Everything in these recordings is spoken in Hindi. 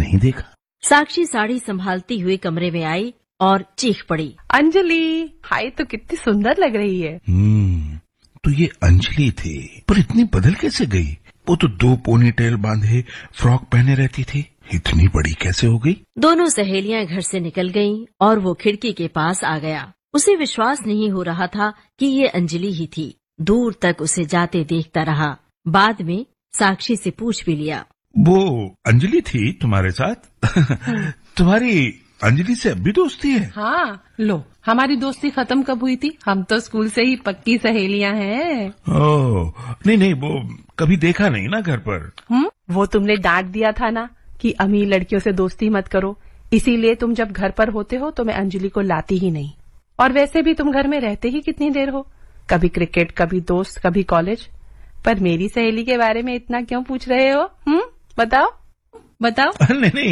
नहीं देखा। साक्षी साड़ी संभालती हुई कमरे में आई और चीख पड़ी, अंजलि, हाय तो कितनी सुंदर लग रही है। तो ये अंजलि थी, पर इतनी बदल कैसे गई? वो तो 2 पोनीटेल बांधे फ्रॉक पहने रहती थी, इतनी बड़ी कैसे हो गई? दोनों सहेलियां घर से निकल गईं और वो खिड़की के पास आ गया। उसे विश्वास नहीं हो रहा था कि ये अंजलि ही थी। दूर तक उसे जाते देखता रहा। बाद में साक्षी से पूछ भी लिया, वो अंजलि थी तुम्हारे साथ? तुम्हारी अंजलि से अब भी दोस्ती है? हाँ, लो, हमारी दोस्ती खत्म कब हुई थी? हम तो स्कूल से ही पक्की सहेलियां हैं। ओह, नहीं, वो कभी देखा नहीं ना घर पर। वो तुमने डांट दिया था ना कि अमीर लड़कियों से दोस्ती मत करो, इसीलिए तुम जब घर पर होते हो तो मैं अंजलि को लाती ही नहीं। और वैसे भी तुम घर में रहते ही कितनी देर हो? कभी क्रिकेट, कभी दोस्त, कभी कॉलेज। पर मेरी सहेली के बारे में इतना क्यों पूछ रहे हो? बताओ। नहीं,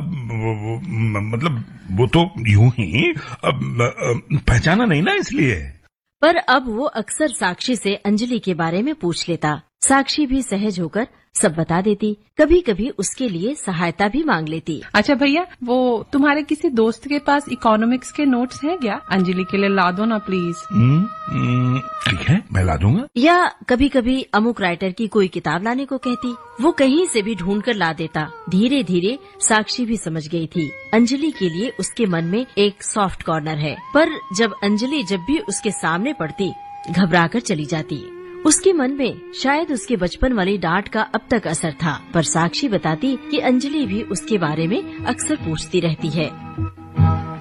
मतलब वो तो यूं ही पहचाना नहीं ना, इसलिए। पर अब वो अक्सर साक्षी से अंजलि के बारे में पूछ लेता। साक्षी भी सहज होकर सब बता देती। कभी कभी उसके लिए सहायता भी मांग लेती। अच्छा भैया, वो तुम्हारे किसी दोस्त के पास इकोनॉमिक्स के नोट्स हैं क्या? अंजलि के लिए ला दो ना प्लीज। ठीक है, मैं ला दूंगा। या कभी कभी अमुक राइटर की कोई किताब लाने को कहती। वो कहीं से भी ढूंढ कर ला देता। धीरे धीरे साक्षी भी समझ गई थी अंजलि के लिए उसके मन में एक सॉफ्ट कॉर्नर है। पर जब अंजलि जब भी उसके सामने पड़ती, घबरा कर चली जाती। उसके मन में शायद उसके बचपन वाली डांट का अब तक असर था। पर साक्षी बताती कि अंजलि भी उसके बारे में अक्सर पूछती रहती है।